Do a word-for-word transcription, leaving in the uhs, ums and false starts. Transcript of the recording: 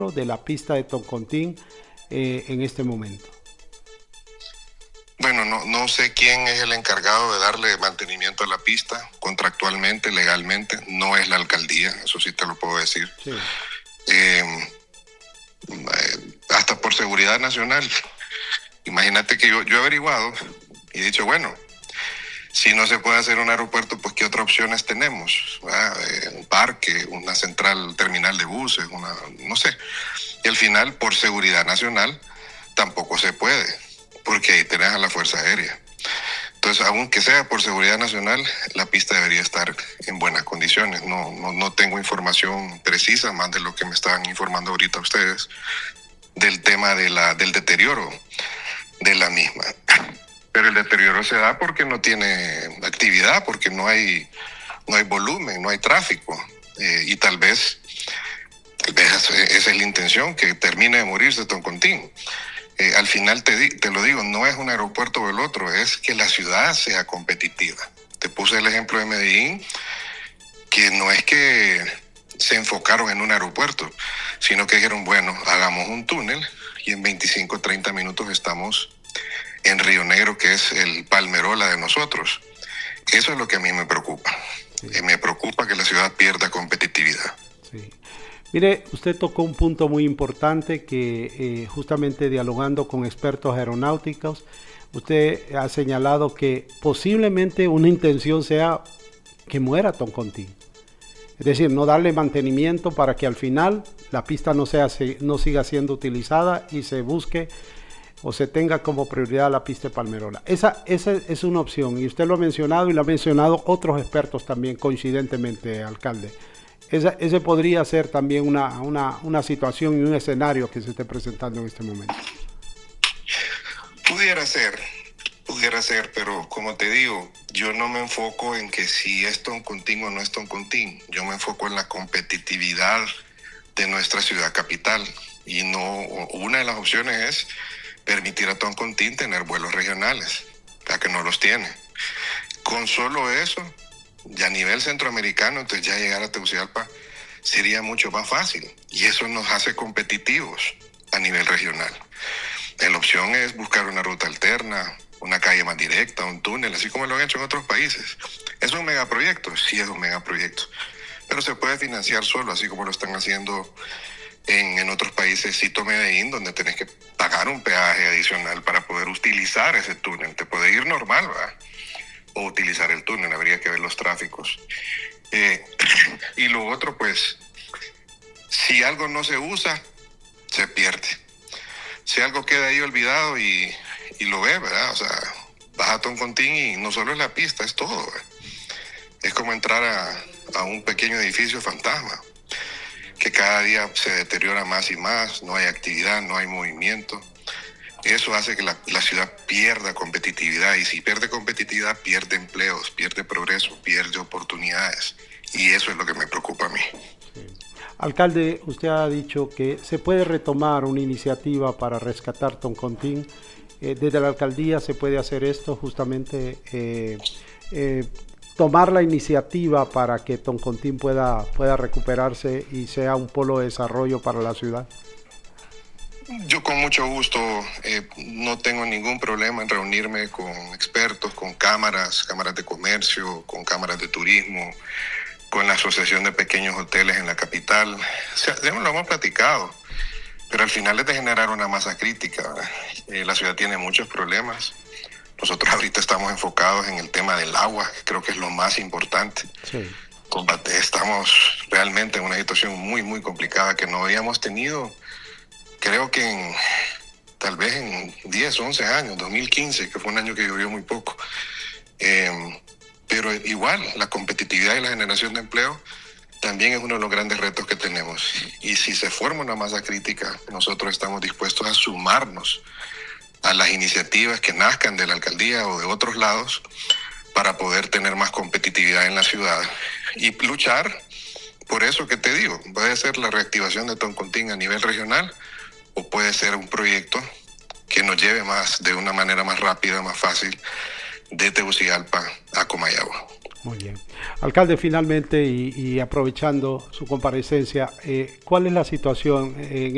de la pista de Toncontín eh, en este momento? Bueno, no, no sé quién es el encargado de darle mantenimiento a la pista contractualmente, legalmente. No es la alcaldía, eso sí te lo puedo decir. Sí. Eh, hasta por seguridad nacional. Imagínate que yo, yo he averiguado y he dicho, bueno, si no se puede hacer un aeropuerto, pues ¿qué otras opciones tenemos? ¿Ah? Eh, un parque, una central terminal de buses, una, no sé. Y al final, por seguridad nacional, tampoco se puede, porque ahí tenés a la Fuerza Aérea. Entonces, aunque sea por seguridad nacional, la pista debería estar en buenas condiciones. No, no, no tengo información precisa, más de lo que me estaban informando ahorita ustedes, del tema de la, del deterioro de la misma. Pero el deterioro se da porque no tiene actividad, porque no hay, no hay volumen, no hay tráfico. Eh, y tal vez, tal vez esa es la intención, que termine de morirse Toncontín. Eh, al final te, di, te lo digo, no es un aeropuerto o el otro, es que la ciudad sea competitiva. Te puse el ejemplo de Medellín, que no es que se enfocaron en un aeropuerto, sino que dijeron, bueno, hagamos un túnel y en veinticinco, treinta minutos estamos en Río Negro, que es el Palmerola de nosotros. Eso es lo que a mí me preocupa. Sí. Eh, me preocupa que la ciudad pierda competitividad. Sí. Mire, usted tocó un punto muy importante que eh, justamente dialogando con expertos aeronáuticos, usted ha señalado que posiblemente una intención sea que muera Toncontín. Es decir, no darle mantenimiento para que al final la pista no, sea, no siga siendo utilizada y se busque o se tenga como prioridad la pista de Palmerola. Esa, esa es una opción y usted lo ha mencionado y lo han mencionado otros expertos también coincidentemente, alcalde. Esa, ese podría ser también una, una, una situación y un escenario que se esté presentando en este momento. Pudiera ser, pudiera ser, pero como te digo, yo no me enfoco en que si es Toncontín o no es Toncontín. Yo me enfoco en la competitividad de nuestra ciudad capital. Y no, una de las opciones es permitir a Toncontín tener vuelos regionales, ya que no los tiene. Con solo eso, ya a nivel centroamericano, entonces ya llegar a Tegucigalpa sería mucho más fácil. Y eso nos hace competitivos a nivel regional. La opción es buscar una ruta alterna, una calle más directa, un túnel, así como lo han hecho en otros países. ¿Es un megaproyecto? Sí, es un megaproyecto. Pero se puede financiar solo, así como lo están haciendo en, en otros países, cito Medellín, donde tenés que pagar un peaje adicional para poder utilizar ese túnel. Te puede ir normal, ¿va? O utilizar el túnel, habría que ver los tráficos. Eh, y lo otro, pues, si algo no se usa, se pierde. Si algo queda ahí olvidado y, y lo ves, ¿verdad? O sea, vas a Toncontín y no solo es la pista, es todo, ¿verdad? Es como entrar a, a un pequeño edificio fantasma, que cada día se deteriora más y más, no hay actividad, no hay movimiento. Eso hace que la, la ciudad pierda competitividad, y si pierde competitividad, pierde empleos, pierde progreso, pierde oportunidades, y eso es lo que me preocupa a mí. Sí. Alcalde, usted ha dicho que se puede retomar una iniciativa para rescatar Toncontín. Eh, desde la alcaldía se puede hacer esto, justamente eh, eh, tomar la iniciativa para que Toncontín pueda, pueda recuperarse y sea un polo de desarrollo para la ciudad. Yo con mucho gusto, eh, no tengo ningún problema en reunirme con expertos, con cámaras, cámaras de comercio, con cámaras de turismo, con la Asociación de Pequeños Hoteles en la capital. O sea, ya lo hemos platicado, pero al final es de generar una masa crítica. Eh, la ciudad tiene muchos problemas. Nosotros ahorita estamos enfocados en el tema del agua, que creo que es lo más importante. Sí. Estamos realmente en una situación muy, muy complicada que no habíamos tenido, creo que en, tal vez en diez, once años, dos mil quince, que fue un año que llovió muy poco. Eh, pero igual, la competitividad y la generación de empleo también es uno de los grandes retos que tenemos. Y si se forma una masa crítica, nosotros estamos dispuestos a sumarnos a las iniciativas que nazcan de la alcaldía o de otros lados para poder tener más competitividad en la ciudad y luchar por eso que te digo. Puede ser la reactivación de Toncontín a nivel regional, o puede ser un proyecto que nos lleve más, de una manera más rápida, más fácil, de Tegucigalpa a Comayagua. Muy bien. Alcalde, finalmente, y, y aprovechando su comparecencia, eh, ¿cuál es la situación en